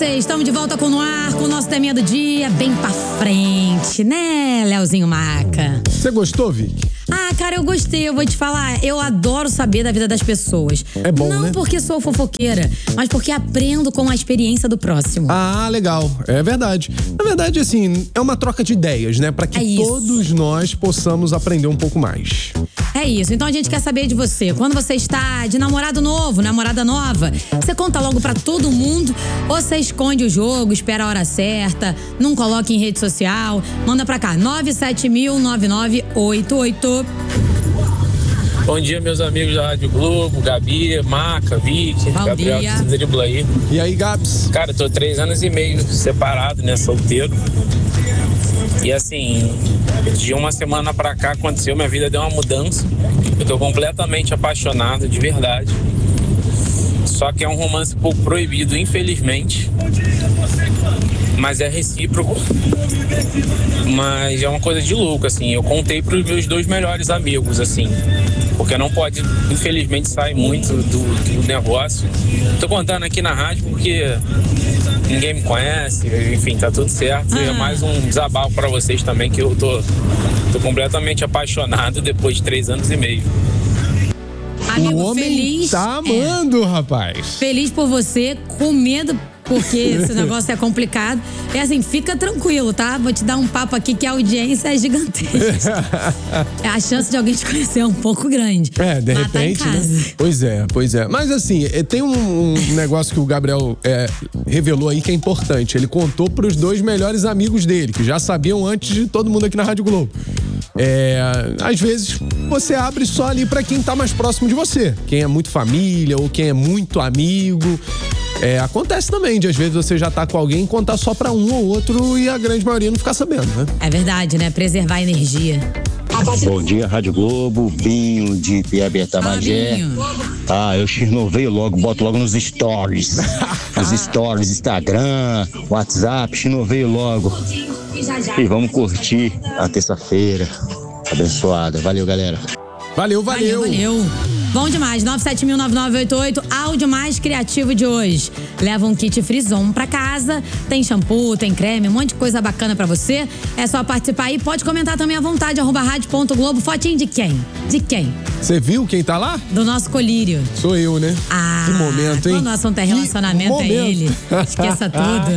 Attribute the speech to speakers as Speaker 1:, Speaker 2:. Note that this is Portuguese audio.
Speaker 1: estamos de volta com o No Ar, com o nosso teminha do dia, bem pra frente, né, Leozinho Maca?
Speaker 2: Você gostou, Vicky?
Speaker 1: Ah, cara, eu gostei, eu vou te falar, eu adoro saber da vida das pessoas.
Speaker 2: É bom,
Speaker 1: Não
Speaker 2: né?
Speaker 1: porque sou fofoqueira, mas porque aprendo com a experiência do próximo.
Speaker 2: Ah, legal. É verdade. Na verdade, assim, é uma troca de ideias, né? Pra que todos nós possamos aprender um pouco mais.
Speaker 1: É isso, então a gente quer saber de você. Quando você está de namorado novo, namorada nova, você conta logo pra todo mundo ou você esconde o jogo, espera a hora certa, não coloca em rede social, manda pra cá, 970009988.
Speaker 3: Bom dia, meus amigos da Rádio Globo, Gabi, Maca, Vicky,
Speaker 1: Bom
Speaker 3: Gabriel,
Speaker 1: dia.
Speaker 3: que se dribla aí.
Speaker 2: E aí, Gabs?
Speaker 3: Cara, eu tô 3 anos e meio separado, né, solteiro. E assim, de uma semana pra cá aconteceu, minha vida deu uma mudança. Eu tô completamente apaixonado, de verdade. Só que é um romance um pouco proibido, infelizmente. Mas é recíproco. Mas é uma coisa de louco, assim. Eu contei pros meus 2 melhores amigos, assim. Porque não pode, infelizmente, sair muito do negócio. Tô contando aqui na rádio porque ninguém me conhece, enfim, tá tudo certo. É mais um desabafo pra vocês também, que eu tô completamente apaixonado depois de 3 anos e meio.
Speaker 1: Amigo,
Speaker 2: o homem
Speaker 1: feliz,
Speaker 2: tá amando, rapaz.
Speaker 1: Feliz por você, com medo, porque esse negócio é complicado. É assim, fica tranquilo, tá? Vou te dar um papo aqui que a audiência é gigantesca. A chance de alguém te conhecer é um pouco grande.
Speaker 2: É, de repente,
Speaker 1: tá em casa.
Speaker 2: né? Pois é. Mas assim, tem um negócio que o Gabriel revelou aí que é importante. Ele contou pros 2 melhores amigos dele, que já sabiam antes de todo mundo aqui na Rádio Globo. Às vezes você abre só ali pra quem tá mais próximo de você. Quem é muito família ou quem é muito amigo. Acontece também de às vezes você já tá com alguém e contar só pra um ou outro e a grande maioria não ficar sabendo, né?
Speaker 1: É verdade, né? Preservar a energia.
Speaker 4: Bom dia, Rádio Globo, Binho de Piabeta Magé. Eu xinoveio logo, boto logo nos stories. Nos stories, Instagram, WhatsApp, xinoveio logo. E vamos curtir a terça-feira abençoada. Valeu, galera.
Speaker 2: Valeu.
Speaker 1: Bom demais, 970009988, áudio mais criativo de hoje. Leva um kit Frison pra casa, tem shampoo, tem creme, um monte de coisa bacana pra você. É só participar aí, pode comentar também à vontade, @radio.globo, fotinho de quem? De quem?
Speaker 2: Você viu quem tá lá?
Speaker 1: Do nosso colírio.
Speaker 2: Sou eu, né? Que momento, hein?
Speaker 1: Quando o assunto é relacionamento, é ele. Esqueça tudo.